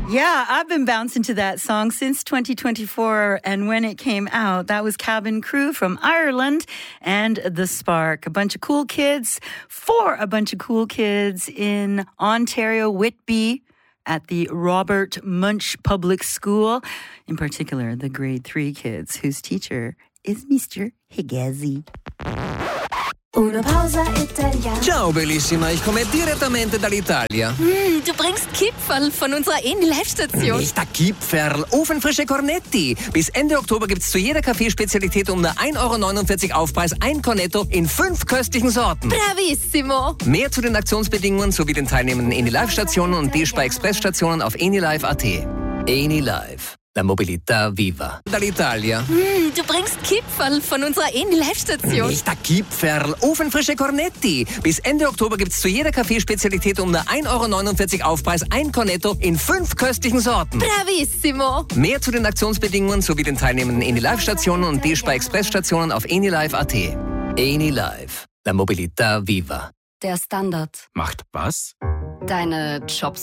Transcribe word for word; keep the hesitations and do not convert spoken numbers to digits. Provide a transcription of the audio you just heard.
Yeah, I've been bouncing to that song since twenty twenty-four, and when it came out, that was Cabin Crew from Ireland and The Spark. A bunch of cool kids for a bunch of cool kids in Ontario, Whitby, at the Robert Munch Public School. In particular, the grade three kids, whose teacher is Mister Higazi. Una pausa italiana. Ciao Bellissima, ich komme direttamente dall'Italia. Mm, du bringst Kipferl von unserer Eni-Live-Station. Nicht der Kipferl, ofenfrische Cornetti. Bis Ende Oktober gibt's zu jeder Kaffeespezialität um nur ein Euro neunundvierzig Aufpreis ein Cornetto in fünf köstlichen Sorten. Bravissimo. Mehr zu den Aktionsbedingungen sowie den teilnehmenden Eni-Live-Stationen und D-Spar-Express-Stationen auf enilive punkt at. Eni-Live. La mobilità viva. Dall'Italia. Mm, du bringst Kipferl von unserer Eni-Live-Station. Nicht der Kipferl, ofenfrische Cornetti. Bis Ende Oktober gibt's zu jeder Kaffeespezialität um nur ein Euro neunundvierzig Aufpreis ein Cornetto in fünf köstlichen Sorten. Bravissimo. Mehr zu den Aktionsbedingungen sowie den teilnehmenden Eni-Live-Stationen und D-Spar-Express-Stationen auf enilive punkt at. Eni-Live. La mobilità viva. Der Standard. Macht was? Deine Jobs